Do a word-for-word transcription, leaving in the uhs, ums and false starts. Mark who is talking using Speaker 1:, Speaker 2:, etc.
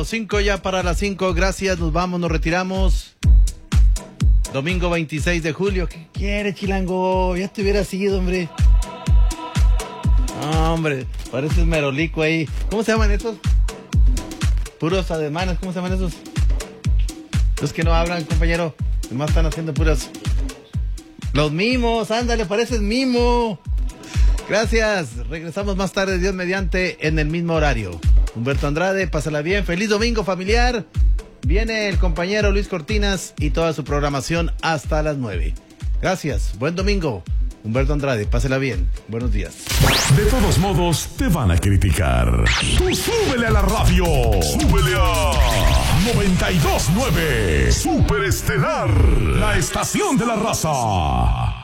Speaker 1: cinco, cinco ya para las cinco. Gracias, nos vamos, nos retiramos. Domingo veintiséis de julio. ¿Qué quiere, Chilango? Ya te hubiera sido, hombre. No, hombre, pareces merolico ahí. ¿Cómo se llaman esos? Puros ademanes, ¿cómo se llaman esos? Los que no hablan, compañero. Además están haciendo puras... Los mimos, ándale, pareces mimo. Gracias, regresamos más tarde, Dios mediante, en el mismo horario. Humberto Andrade, pásala bien, feliz domingo familiar. Viene el compañero Luis Cortinas y toda su programación hasta las nueve. Gracias, buen domingo. Humberto Andrade, pásela bien, buenos días.
Speaker 2: De todos modos, te van a criticar. Tú súbele a la radio. Súbele a noventa y dos punto nueve. Super Estelar, la estación de la raza.